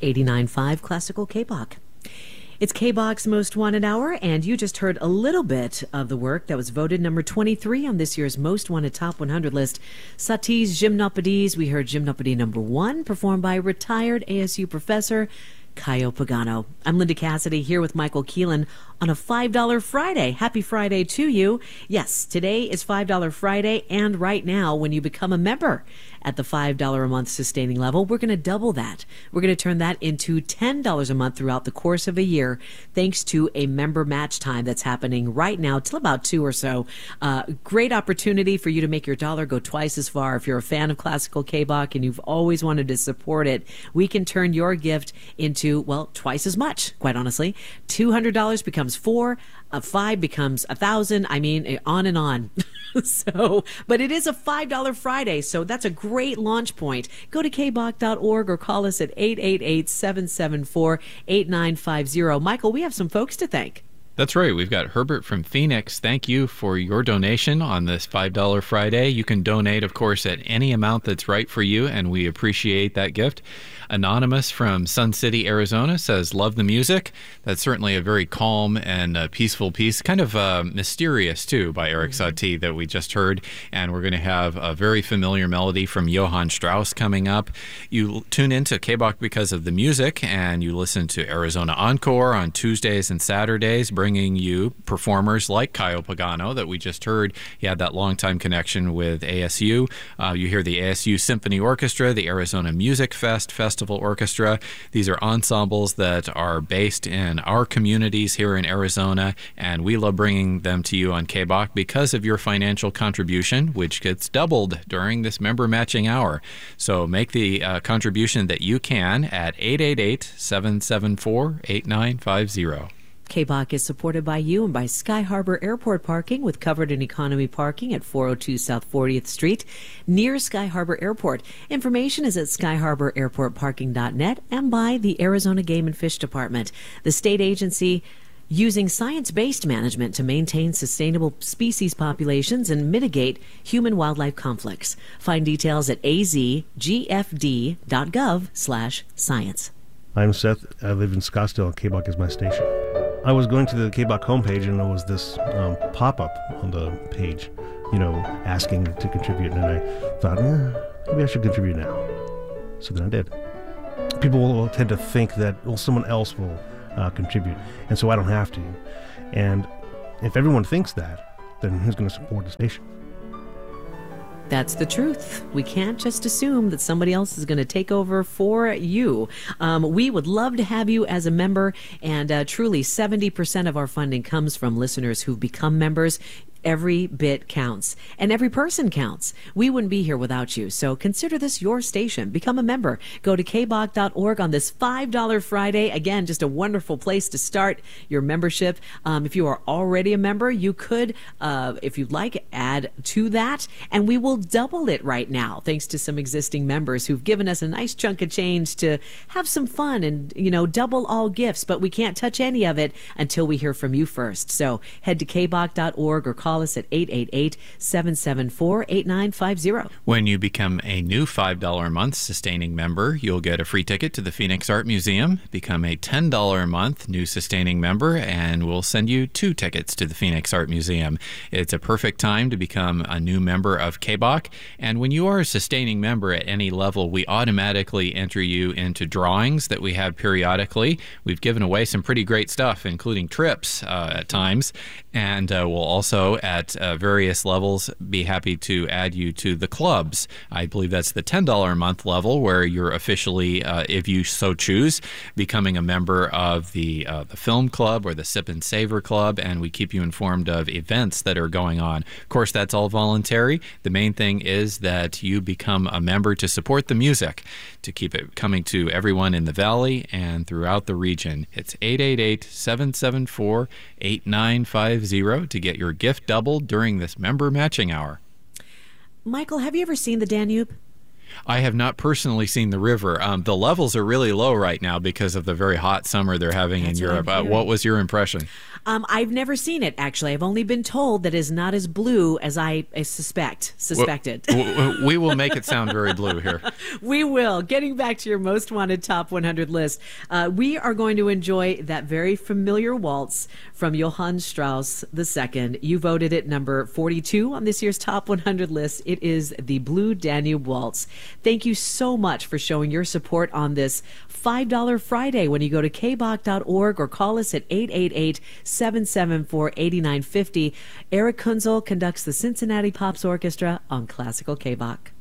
89.5 Classical K-Bach. It's K-Bach's Most Wanted Hour, and you just heard a little bit of the work that was voted number 23 on this year's Most Wanted Top 100 list. Satie's Gymnopédies. We heard Gymnopédie number 1, performed by retired ASU professor Caio Pagano. I'm Linda Cassidy here with Michael Keelan on a $5 Friday. Happy Friday to you. Yes, today is $5 Friday, and right now, when you become a member at the $5 a month sustaining level, we're going to double that. We're going to turn that into $10 a month throughout the course of a year, thanks to a member match time that's happening right now till about 2 or so. Great opportunity for you to make your dollar go twice as far. If you're a fan of classical K-Bach and you've always wanted to support it, we can turn your gift into, well, twice as much, quite honestly. $200 becomes $4, 5 becomes $1,000. I mean, on and on. But it is a $5 Friday, so that's a great launch point. Go to kbach.org or call us at 888-774-8950. Michael, we have some folks to thank. That's right. We've got Herbert from Phoenix. Thank you for your donation on this $5 Friday. You can donate, of course, at any amount that's right for you, and we appreciate that gift. Anonymous from Sun City, Arizona says, love the music. That's certainly a very calm and peaceful piece, kind of mysterious, too, by Erik Satie that we just heard. And we're going to have a very familiar melody from Johann Strauss coming up. You tune into K-Bach because of the music, and you listen to Arizona Encore on Tuesdays and Saturdays, bringing you performers like Caio Pagano that we just heard. He had that longtime connection with ASU. You hear the ASU Symphony Orchestra, the Arizona Music Festival Orchestra. These are ensembles that are based in our communities here in Arizona, and we love bringing them to you on K-Bach because of your financial contribution, which gets doubled during this member matching hour. So make the contribution that you can at 888-774-8950. K-Bach is supported by you and by Sky Harbor Airport Parking with covered and economy parking at 402 South 40th Street near Sky Harbor Airport. Information is at skyharbor.airportparking.net and by the Arizona Game and Fish Department, the state agency using science-based management to maintain sustainable species populations and mitigate human-wildlife conflicts. Find details at azgfd.gov/science. I'm Seth. I live in Scottsdale, and K-Bach is my station. I was going to the K-Bach homepage, and there was this pop-up on the page, asking to contribute. And I thought, maybe I should contribute now. So then I did. People will tend to think that, someone else will contribute, and so I don't have to. And if everyone thinks that, then who's going to support the station? That's the truth. We can't just assume that somebody else is going to take over for you. We would love to have you as a member, and truly 70% of our funding comes from listeners who've become members. Every bit counts, and every person counts. We wouldn't be here without you, so consider this your station. Become a member. Go to kbach.org on this $5 Friday. Again, just a wonderful place to start your membership. If you are already a member, you could, if you'd like, add to that, and we will double it right now, thanks to some existing members who've given us a nice chunk of change to have some fun and, double all gifts, but we can't touch any of it until we hear from you first. So head to kbach.org or call us at 888-774-8950. When you become a new $5 a month sustaining member, you'll get a free ticket to the Phoenix Art Museum. Become a $10 a month new sustaining member, and we'll send you 2 tickets to the Phoenix Art Museum. It's a perfect time to become a new member of K-Bach. And when you are a sustaining member at any level, we automatically enter you into drawings that we have periodically. We've given away some pretty great stuff, including trips at times. And we'll also, at various levels, be happy to add you to the clubs. I believe that's the $10 a month level, where you're officially, if you so choose, becoming a member of the film club or the Sip and Savor Club, and we keep you informed of events that are going on. Of course, that's all voluntary. The main thing is that you become a member to support the music, to keep it coming to everyone in the Valley and throughout the region. It's 888-774-8950 to get your gift doubled during this member matching hour. Michael, have you ever seen the Danube? I have not personally seen the river. The levels are really low right now because of the very hot summer they're having in Europe. What was your impression? I've never seen it, actually. I've only been told that it's not as blue as I suspected. We will make it sound very blue here. We will. Getting back to your most wanted top 100 list, we are going to enjoy that very familiar waltz from Johann Strauss II. You voted it number 42 on this year's top 100 list. It is the Blue Danube Waltz. Thank you so much for showing your support on this $5 Friday when you go to kbach.org or call us at 888-774-8950. Eric Kunzel conducts the Cincinnati Pops Orchestra on Classical KBach.